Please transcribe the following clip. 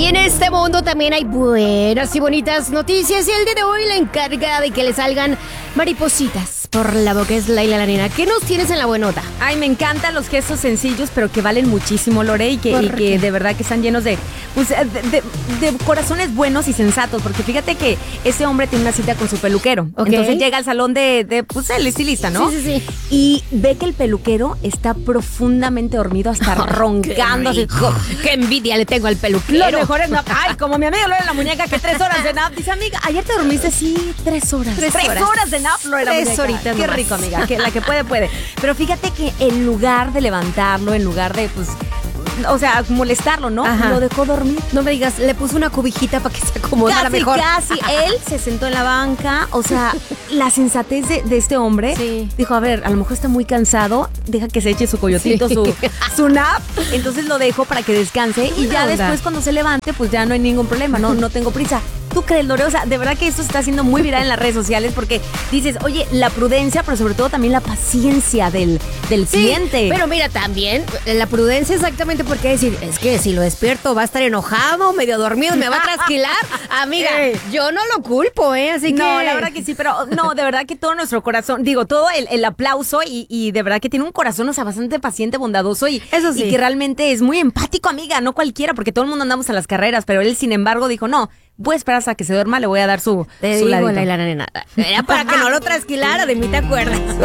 Y en este mundo también hay buenas y bonitas noticias. Y el día de hoy la encargada de que le salgan maripositas por la boca es Laila la nena. ¿Qué nos tienes en la buenota? Ay, me encantan los gestos sencillos, pero que valen muchísimo, Lore, y que de verdad que están llenos de corazones buenos y sensatos. Porque fíjate que ese hombre tiene una cita con su peluquero. Okay. Entonces llega al salón de el estilista, ¿no? Sí. Y ve que el peluquero está profundamente dormido, hasta roncando. Qué rico. Qué envidia le tengo al peluquero. Lo mejor es no. Ay, como mi amiga Lore la muñeca, que 3 horas de nap. Dice, amiga, ayer te dormiste, sí, 3 horas. 3 horas de nap, Lore la muñeca. 3 horitas Qué nomás. rico, amiga. Que la que puede. Pero fíjate que en lugar de levantarlo, en lugar de, molestarlo, ¿no? Ajá. Lo dejó dormir. No me digas, le puso una cobijita para que se acomodara mejor. Casi. Él se sentó en la banca. O sea, la sensatez de este hombre. Sí. Dijo, a ver, a lo mejor está muy cansado. Deja que se eche su coyotito, Sí. su nap. Entonces lo dejo para que descanse. Y ya después, cuando se levante, pues ya no hay ningún problema. No tengo prisa. ¿Tú crees, Lore? O sea, de verdad que esto se está haciendo muy viral en las redes sociales porque dices, oye, la prudencia, pero sobre todo también la paciencia del cliente. Pero mira, también la prudencia exactamente porque decir, es que si lo despierto va a estar enojado, medio dormido, me va a trasquilar. Amiga, yo no lo culpo, así que... No, la verdad que sí, pero no, de verdad que todo nuestro corazón, digo, todo el aplauso y de verdad que tiene un corazón, o sea, bastante paciente, bondadoso y, eso sí. Y que realmente es muy empático, amiga, no cualquiera, porque todo el mundo andamos a las carreras, pero él, sin embargo, dijo, no, voy a esperar hasta que se duerma, le voy a dar su Te digo, ladito. Laila nena, era para que no lo trasquilara, de mí te acuerdas.